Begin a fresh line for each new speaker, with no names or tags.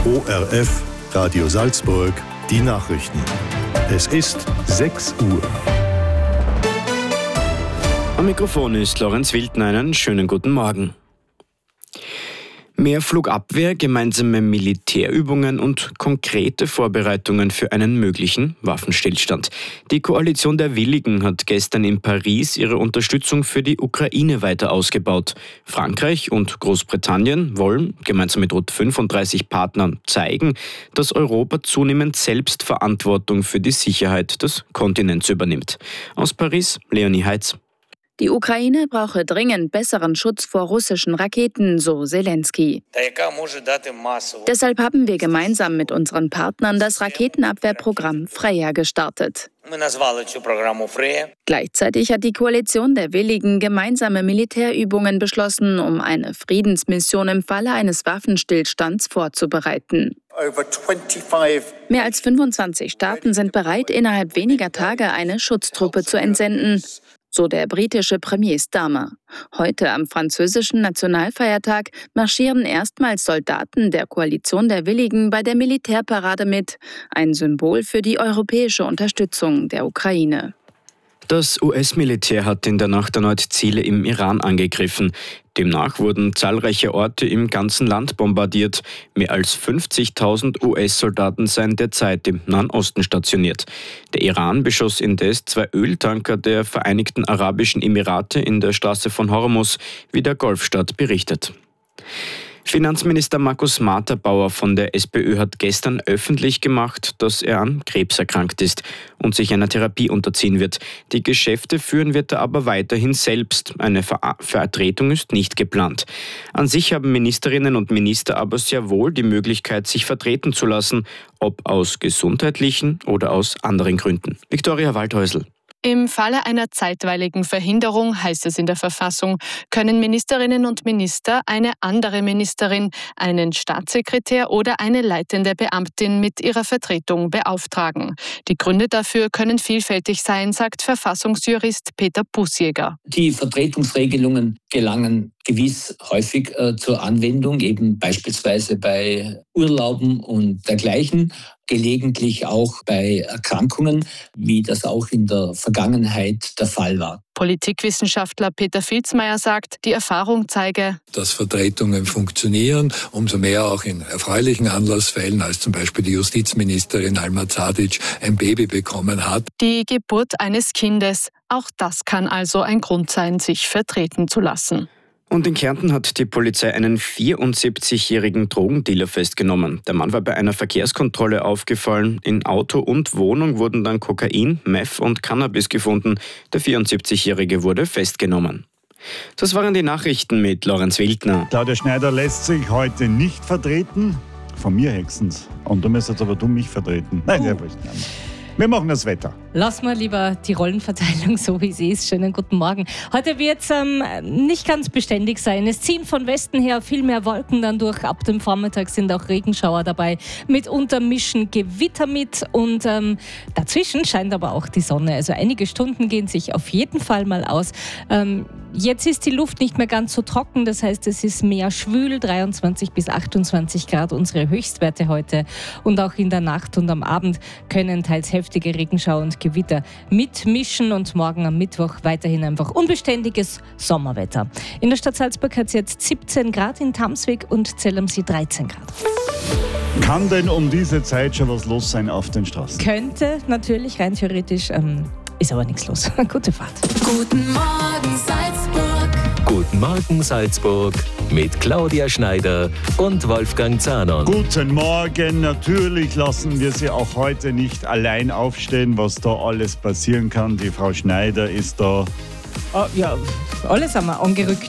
ORF Radio Salzburg, die Nachrichten. Es ist 6 Uhr.
Am Mikrofon ist Lorenz Wildner. Einen schönen guten Morgen. Mehr Flugabwehr, gemeinsame Militärübungen und konkrete Vorbereitungen für einen möglichen Waffenstillstand. Die Koalition der Willigen hat gestern in Paris ihre Unterstützung für die Ukraine weiter ausgebaut. Frankreich und Großbritannien wollen gemeinsam mit rund 35 Partnern zeigen, dass Europa zunehmend selbst Verantwortung für die Sicherheit des Kontinents übernimmt. Aus Paris, Leonie Heitz.
Die Ukraine brauche dringend besseren Schutz vor russischen Raketen, so Zelensky. Deshalb haben wir gemeinsam mit unseren Partnern das Raketenabwehrprogramm Freya gestartet. Gleichzeitig hat die Koalition der Willigen gemeinsame Militärübungen beschlossen, um eine Friedensmission im Falle eines Waffenstillstands vorzubereiten. Mehr als 25 Staaten sind bereit, innerhalb weniger Tage eine Schutztruppe zu entsenden, so der britische Premier Starmer. Heute am französischen Nationalfeiertag marschieren erstmals Soldaten der Koalition der Willigen bei der Militärparade mit, ein Symbol für die europäische Unterstützung der Ukraine.
Das US-Militär hat in der Nacht erneut Ziele im Iran angegriffen. Demnach wurden zahlreiche Orte im ganzen Land bombardiert. Mehr als 50.000 US-Soldaten seien derzeit im Nahen Osten stationiert. Der Iran beschoss indes 2 Öltanker der Vereinigten Arabischen Emirate in der Straße von Hormuz, wie der Golfstaat berichtet. Finanzminister Markus Materbauer von der SPÖ hat gestern öffentlich gemacht, dass er an Krebs erkrankt ist und sich einer Therapie unterziehen wird. Die Geschäfte führen wird er aber weiterhin selbst. Eine Vertretung ist nicht geplant. An sich haben Ministerinnen und Minister aber sehr wohl die Möglichkeit, sich vertreten zu lassen, ob aus gesundheitlichen oder aus anderen Gründen. Viktoria Waldhäusl.
Im Falle einer zeitweiligen Verhinderung, heißt es in der Verfassung, können Ministerinnen und Minister eine andere Ministerin, einen Staatssekretär oder eine leitende Beamtin mit ihrer Vertretung beauftragen. Die Gründe dafür können vielfältig sein, sagt Verfassungsjurist Peter Bußjäger.
Die Vertretungsregelungen gelangen gewiss häufig zur Anwendung, eben beispielsweise bei Urlauben und dergleichen, gelegentlich auch bei Erkrankungen, wie das auch in der Vergangenheit der Fall war.
Politikwissenschaftler Peter Filzmeier sagt, die Erfahrung zeige,
dass Vertretungen funktionieren, umso mehr auch in erfreulichen Anlassfällen, als zum Beispiel die Justizministerin Alma Zadic ein Baby bekommen hat.
Die Geburt eines Kindes, auch das kann also ein Grund sein, sich vertreten zu lassen.
Und in Kärnten hat die Polizei einen 74-jährigen Drogendealer festgenommen. Der Mann war bei einer Verkehrskontrolle aufgefallen. In Auto und Wohnung wurden dann Kokain, Meth und Cannabis gefunden. Der 74-Jährige wurde festgenommen. Das waren die Nachrichten mit Lorenz Wildner.
Claudia Schneider lässt sich heute nicht vertreten. Von mir höchstens. Und du müsstest aber mich vertreten. Nein, der will nicht. Wir machen das Wetter.
Lass mal lieber die Rollenverteilung so, wie sie ist. Schönen guten Morgen. Heute wird es nicht ganz beständig sein. Es ziehen von Westen her viel mehr Wolken dann durch. Ab dem Vormittag sind auch Regenschauer dabei. Mitunter mischen Gewitter mit und dazwischen scheint aber auch die Sonne. Also einige Stunden gehen sich auf jeden Fall mal aus. Jetzt ist die Luft nicht mehr ganz so trocken, das heißt, es ist mehr schwül, 23 bis 28 Grad unsere Höchstwerte heute. Und auch in der Nacht und am Abend können teils heftige Regenschauer und Gewitter mitmischen und morgen am Mittwoch weiterhin einfach unbeständiges Sommerwetter. In der Stadt Salzburg hat es jetzt 17 Grad, in Tamsweg und Zell am See 13 Grad.
Kann denn um diese Zeit schon was los sein auf den Straßen?
Könnte natürlich, rein theoretisch, ist aber nichts los. Gute Fahrt.
Guten Morgen Salzburg.
Guten Morgen Salzburg mit Claudia Schneider und Wolfgang Zahnon.
Guten Morgen, natürlich lassen wir Sie auch heute nicht allein aufstehen, was da alles passieren kann. Die Frau Schneider ist da.
Ja, alle sind wir angerückt.